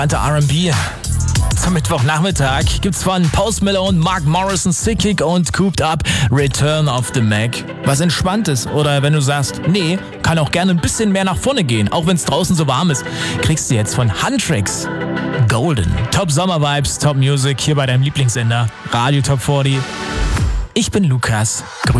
R&B. Zum Mittwochnachmittag gibt's von Post Malone, Mark Morrison, Sick und Cooped Up Return of the Mac. Was Entspanntes. Oder wenn du sagst, nee, kann auch gerne ein bisschen mehr nach vorne gehen, auch wenn es draußen so warm ist, kriegst du jetzt von Huntrix Golden. Top Sommer-Vibes, Top Music hier bei deinem Lieblingssender Radio Top 40. Ich bin Lukas.